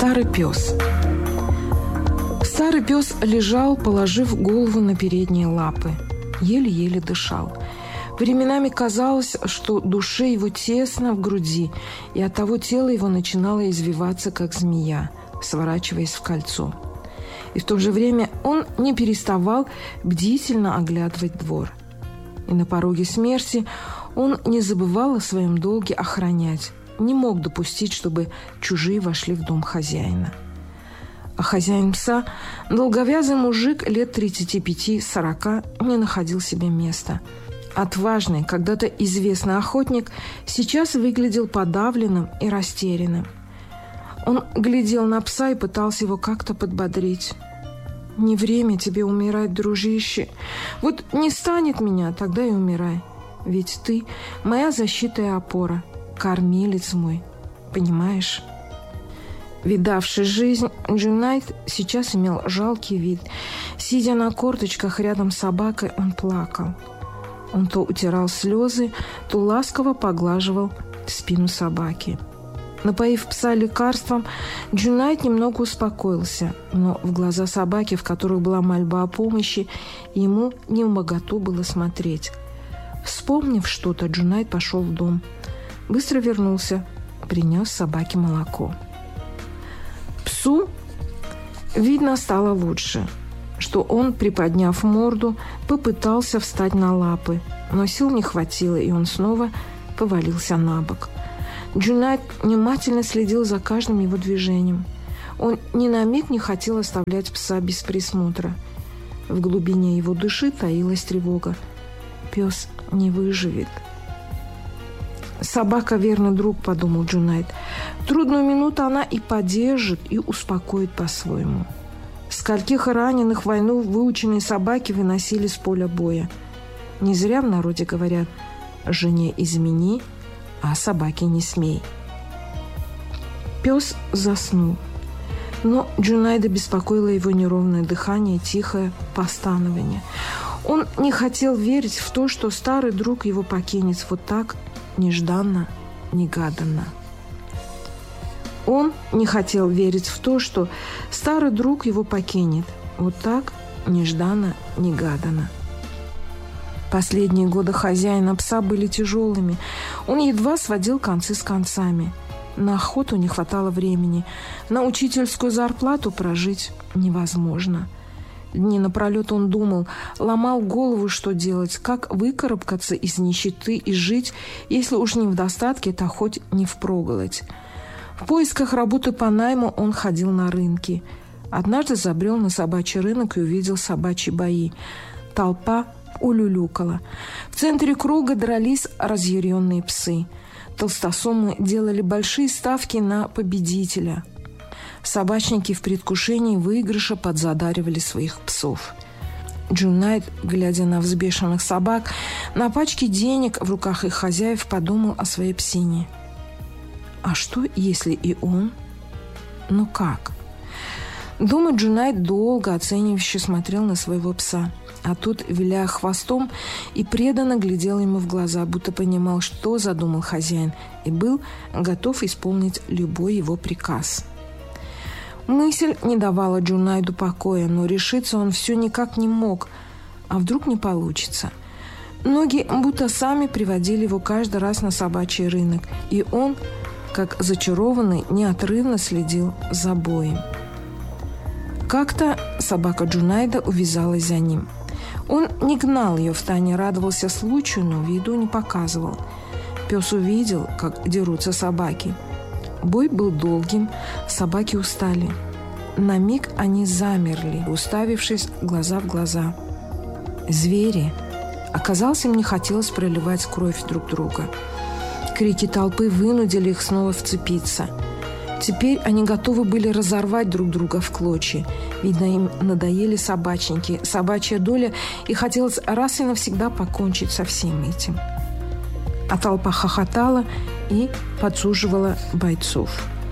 Старый пес. Старый пес лежал, положив голову на передние лапы. Еле-еле дышал. Временами казалось, что душе его тесно в груди, и оттого тело его начинало извиваться, как змея, сворачиваясь в кольцо. И в то же время он не переставал бдительно оглядывать двор. И на пороге смерти он не забывал о своем долге охранять, не мог допустить, чтобы чужие вошли в дом хозяина. А хозяин пса, долговязый мужик лет 35-40, не находил себе места. Отважный, когда-то известный охотник, сейчас выглядел подавленным и растерянным. Он глядел на пса и пытался его как-то подбодрить. «Не время тебе умирать, дружище. Вот не станет меня, тогда и умирай. Ведь ты моя защита и опора, кормилец мой. Понимаешь?» Видавший жизнь, Джунайд сейчас имел жалкий вид. Сидя на корточках рядом с собакой, он плакал. Он то утирал слезы, то ласково поглаживал спину собаки. Напоив пса лекарством, Джунайд немного успокоился, но в глаза собаки, в которых была мольба о помощи, ему невмоготу было смотреть. Вспомнив что-то, Джунайд пошел в дом. Быстро вернулся, принес собаке молоко. Псу, видно, стало лучше, что он, приподняв морду, попытался встать на лапы, но сил не хватило, и он снова повалился на бок. Джунайд внимательно следил за каждым его движением. Он ни на миг не хотел оставлять пса без присмотра. В глубине его души таилась тревога. Пес не выживет. «Собака — верный друг», — подумал Джунайд. «В трудную минуту она и поддержит, и успокоит по-своему». Скольких раненых в войну выученные собаки выносили с поля боя. Не зря в народе говорят: «Жене измени, а собаке не смей». Пес заснул, но Джунайда беспокоило его неровное дыхание, тихое постановление. Он не хотел верить в то, что старый друг его покинет вот так, нежданно, негаданно. Он не хотел верить в то, что старый друг его покинет вот так, нежданно, негаданно. Последние годы хозяина пса были тяжелыми. Он едва сводил концы с концами. На охоту не хватало времени. На учительскую зарплату прожить невозможно. Дни напролет он думал, ломал голову, что делать, как выкарабкаться из нищеты и жить, если уж не в достатке, то хоть не впроголодь. В поисках работы по найму он ходил на рынки. Однажды забрел на собачий рынок и увидел собачьи бои. Толпа улюлюкала. В центре круга дрались разъяренные псы. Толстосумы делали большие ставки на победителя. Собачники в предвкушении выигрыша подзадаривали своих псов. Джунайд, глядя на взбешенных собак, на пачки денег в руках их хозяев, подумал о своей псине. А что, если и он? Ну как? Дома Джунайд долго оценивающе смотрел на своего пса, а тот, виляя хвостом, и преданно глядел ему в глаза, будто понимал, что задумал хозяин, и был готов исполнить любой его приказ. Мысль не давала Джунайду покоя, но решиться он все никак не мог. А вдруг не получится? Ноги будто сами приводили его каждый раз на собачий рынок, и он, как зачарованный, неотрывно следил за боем. Как-то собака Джунайда увязалась за ним. Он не гнал ее, втайне радовался случаю, но виду не показывал. Пес увидел, как дерутся собаки. Бой был долгим, собаки устали. На миг они замерли, уставившись глаза в глаза. Звери. Оказалось, им не хотелось проливать кровь друг друга. Крики толпы вынудили их снова вцепиться. Теперь они готовы были разорвать друг друга в клочья. Видно, им надоели собачники, собачья доля, и хотелось раз и навсегда покончить со всем этим. А толпа хохотала и подсуживала бойцов.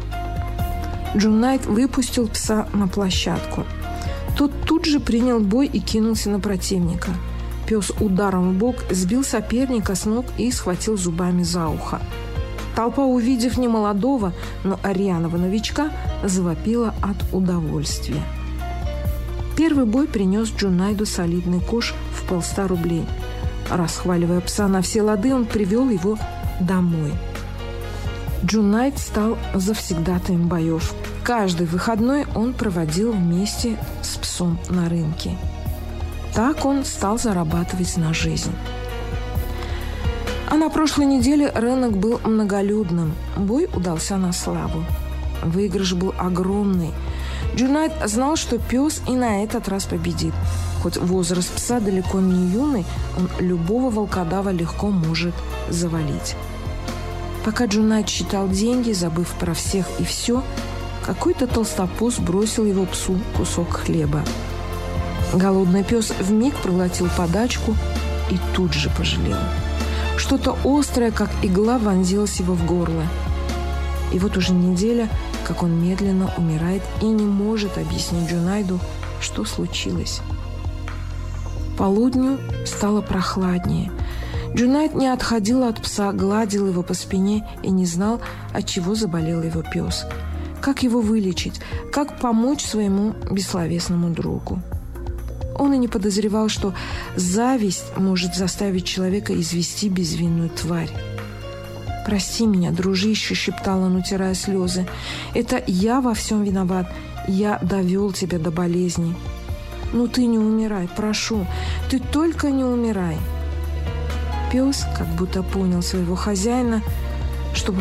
Джунайд выпустил пса на площадку. Тот тут же принял бой и кинулся на противника. Пес ударом в бок сбил соперника с ног и схватил зубами за ухо. Толпа, увидев немолодого, но рьяного новичка, завопила от удовольствия. Первый бой принес Джунайду солидный кош в 100 рублей. Расхваливая пса на все лады, он привел его домой. Джунайд стал завсегдатаем боев. Каждый выходной он проводил вместе с псом на рынке. Так он стал зарабатывать на жизнь. А на прошлой неделе рынок был многолюдным. Бой удался на славу. Выигрыш был огромный. Джунайд знал, что пес и на этот раз победит. Хоть возраст пса далеко не юный, он любого волкодава легко может завалить. Пока Джунайд считал деньги, забыв про всех и все, какой-то толстопуз бросил его псу кусок хлеба. Голодный пес вмиг проглотил подачку и тут же пожалел. Что-то острое, как игла, вонзилось его в горло. И вот уже неделя, как он медленно умирает и не может объяснить Джунайду, что случилось. К полудню стало прохладнее. Джунайд не отходил от пса, гладил его по спине и не знал, от чего заболел его пес. Как его вылечить, как помочь своему бессловесному другу. Он и не подозревал, что зависть может заставить человека извести безвинную тварь. «Прости меня, дружище», — шептал он, утирая слезы. «Это я во всем виноват. Я довел тебя до болезни. Ну ты не умирай, прошу, ты только не умирай». Пес как будто понял своего хозяина, что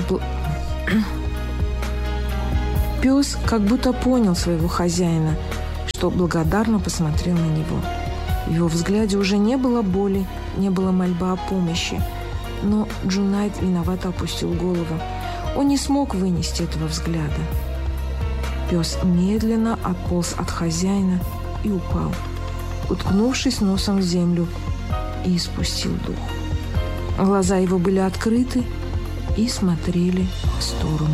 благодарно посмотрел на него. В его взгляде уже не было боли, не было мольбы о помощи. Но Джунайд виновато опустил голову. Он не смог вынести этого взгляда. Пес медленно отполз от хозяина и упал, уткнувшись носом в землю, и испустил дух. Глаза его были открыты и смотрели в сторону